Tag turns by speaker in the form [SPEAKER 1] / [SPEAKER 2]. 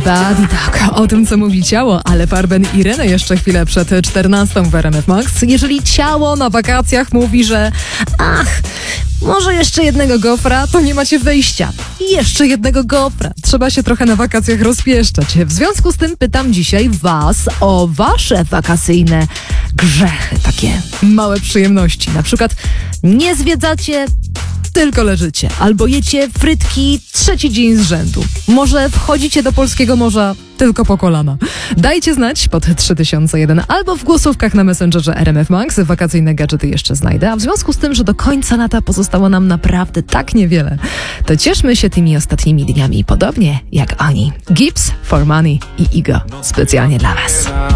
[SPEAKER 1] Body Talk. O tym, co mówi ciało, ale Farben i Ireny jeszcze chwilę przed 14 w RMF Max. Jeżeli ciało na wakacjach mówi, że może jeszcze jednego gofra, to nie macie wyjścia. Jeszcze jednego gofra. Trzeba się trochę na wakacjach rozpieszczać. W związku z tym pytam dzisiaj was o wasze wakacyjne grzechy. Takie małe przyjemności. Na przykład nie zwiedzacie, tylko leżycie. Albo jecie frytki 3. dzień z rzędu. Może wchodzicie do polskiego morza tylko po kolana. Dajcie znać pod 3001 albo w głosówkach na Messengerze RMF Max. Wakacyjne gadżety jeszcze znajdę. A w związku z tym, że do końca lata pozostało nam naprawdę tak niewiele, to cieszmy się tymi ostatnimi dniami, podobnie jak oni. Gibbs, For Money i Ego. Specjalnie dla was.